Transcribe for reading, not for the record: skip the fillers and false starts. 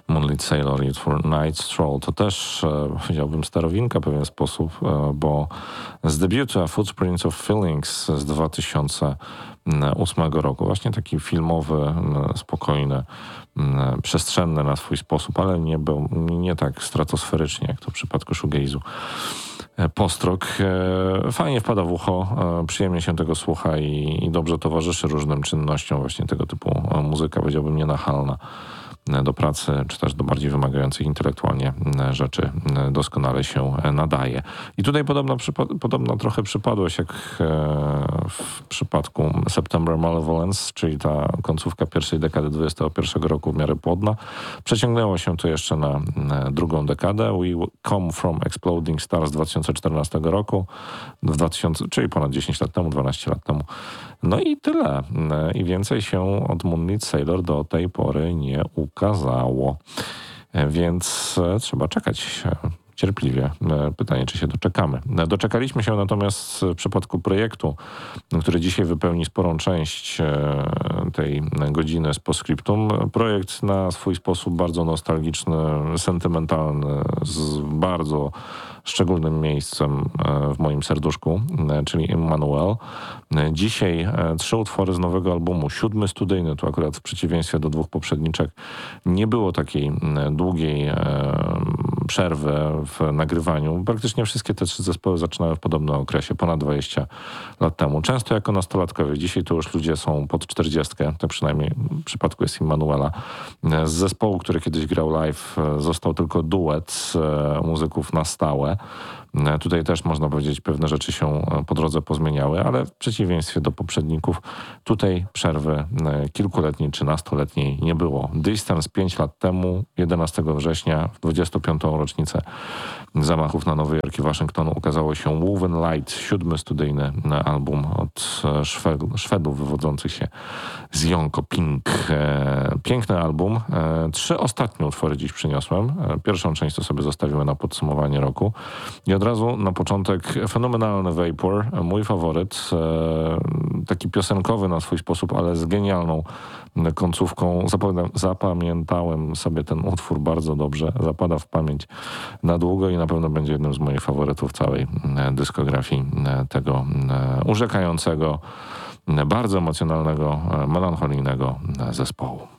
Moonlit Sailor i utwór Night Stroll. To też, powiedziałbym, starowinka w pewien sposób, bo z debiutu A Footprints of Feelings z 2008 roku, właśnie taki filmowy, spokojny, przestrzenny na swój sposób, ale nie tak stratosferycznie, jak to w przypadku shoegaze'u. Postrok. Fajnie wpada w ucho, przyjemnie się tego słucha i dobrze towarzyszy różnym czynnościom właśnie tego typu muzyka, powiedziałbym, nienachalna do pracy, czy też do bardziej wymagających intelektualnie rzeczy doskonale się nadaje. I tutaj podobna trochę przypadłość jak w przypadku September Malevolence, czyli ta końcówka pierwszej dekady XXI roku w miarę płodna. Przeciągnęło się to jeszcze na drugą dekadę. We Come From Exploding Stars z 2014 roku, czyli ponad 10 lat temu, 12 lat temu. No i tyle. I więcej się od Moonlit Sailor do tej pory nie ukazało. Więc trzeba czekać cierpliwie. Pytanie, czy się doczekamy. Doczekaliśmy się natomiast w przypadku projektu, który dzisiaj wypełni sporą część tej godziny z postscriptum. Projekt na swój sposób bardzo nostalgiczny, sentymentalny, z bardzo szczególnym miejscem w moim serduszku, czyli Immanuel. Dzisiaj 3 utwory z nowego albumu, 7 studyjny, tu akurat w przeciwieństwie do 2 poprzedniczek nie było takiej długiej przerwy w nagrywaniu. Praktycznie wszystkie te 3 zespoły zaczynały w podobnym okresie, ponad 20 lat temu. Często jako nastolatkowie. Dzisiaj to już ludzie są pod 40, to przynajmniej w przypadku jest Immanuela. Z zespołu, który kiedyś grał live, został tylko duet muzyków na stałe. Tutaj też można powiedzieć, pewne rzeczy się po drodze pozmieniały, ale w przeciwieństwie do poprzedników tutaj przerwy kilkuletniej czy nastoletniej nie było. Distance 5 lat temu, 11 września, w 25. rocznicę zamachów na Nowy Jork i Waszyngtonu ukazało się Woven Light, 7 studyjny album od Szwedów wywodzących się z Jönköping. Piękny album. 3 ostatnie utwory dziś przyniosłem. Pierwszą część to sobie zostawimy na podsumowanie roku. I od razu na początek fenomenalny Vapor, mój faworyt, taki piosenkowy na swój sposób, ale z genialną końcówką. Zapamiętałem sobie ten utwór bardzo dobrze, zapada w pamięć na długo i na pewno będzie jednym z moich faworytów całej dyskografii tego urzekającego, bardzo emocjonalnego, melancholijnego zespołu.